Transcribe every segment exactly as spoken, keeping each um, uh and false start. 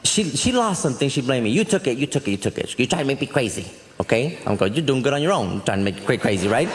she she lost something. She blamed me. You took it. You took it. You took it. You tried to make me crazy. Okay? I'm going. You're doing good on your own. I'm trying to make you crazy, right?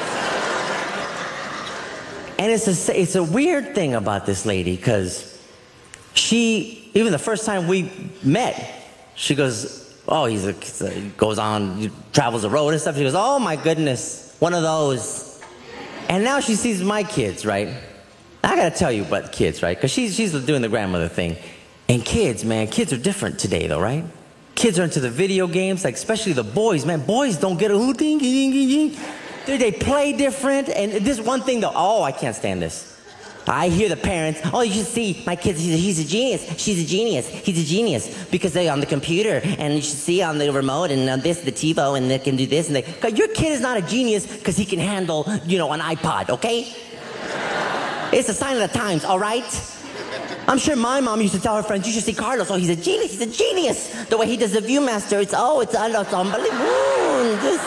And it's a it's a weird thing about this lady because she even the first time we met, she goes, oh, he's a, he's a he goes on, he travels the road and stuff. She goes, oh my goodness, one of those. And now she sees my kids, right? I gotta tell you about kids, right? Because she's she's doing the grandmother thing. And kids, man, kids are different today, though, right? Kids are into the video games, like especially the boys, man. Boys don't get a ooh ding ding ding ding. They play different. And this one thing, though, oh, I can't stand this. I hear the parents, oh, you should see my kid, he's a, he's a genius. She's a genius. He's a genius because they're on the computer and you should see on the remote and on this, the TiVo, and they can do this. And they, your kid is not a genius because he can handle, you know, an iPod, okay? It's a sign of the times, all right? I'm sure my mom used to tell her friends, you should see Carlos. Oh, he's a genius. He's a genius. The way he does the Viewmaster, it's, oh, it's, it's unbelievable. This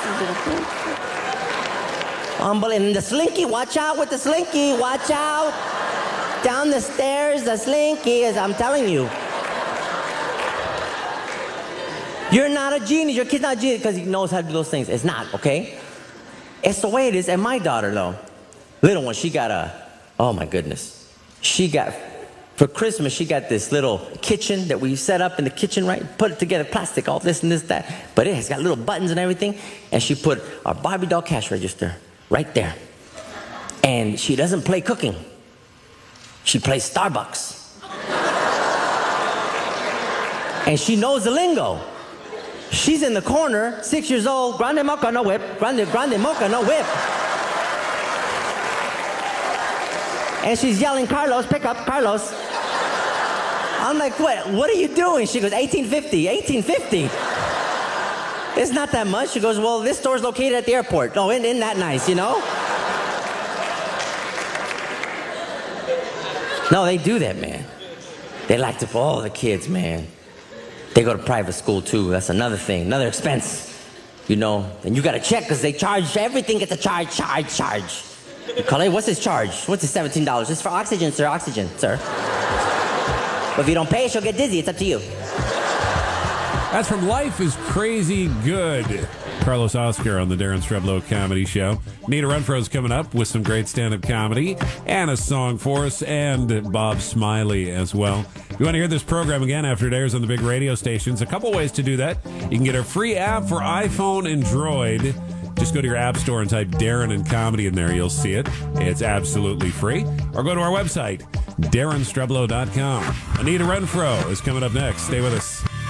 Unbelievable. And the slinky, watch out with the slinky, watch out. Down the stairs, the slinky, as I'm telling you. You're not a genius, your kid's not a genius because he knows how to do those things. It's not, okay? It's the way it is. And my daughter, though, little one, she got a, oh my goodness. She got, for Christmas, she got this little kitchen that we set up in the kitchen, right? Put it together, plastic, all this and this, that. But it has got little buttons and everything. And she put our Barbie doll cash register right there. And she doesn't play cooking. She plays Starbucks. And she knows the lingo. She's in the corner, six years old, grande mocha, no whip. Grande, grande mocha, no whip. And she's yelling, Carlos, pick up, Carlos. I'm like, what? What are you doing? She goes, eighteen fifty, eighteen fifty. It's not that much. She goes, well, this store's located at the airport. Oh, isn't, isn't that nice, you know? No, they do that, man. They like to, oh, the kids, man. They go to private school, too. That's another thing, another expense, you know. And you got to check because they charge, everything gets a charge, charge, charge. You call it, what's his charge? What's his seventeen dollars? It's for oxygen, sir, oxygen, sir. But if you don't pay, she'll get dizzy. It's up to you. That's from Life is Crazy Good. Carlos Oscar on the Darren Streblow Comedy Show. Nita Renfro's coming up with some great stand-up comedy and a song for us, and Bob Smiley as well. If you want to hear this program again after it airs on the big radio stations, a couple ways to do that. You can get a free app for iPhone and Droid. Just go to your app store and type Darren and Comedy in there. You'll see it. It's absolutely free. Or go to our website, darren streblow dot com. Anita Renfro is coming up next. Stay with us.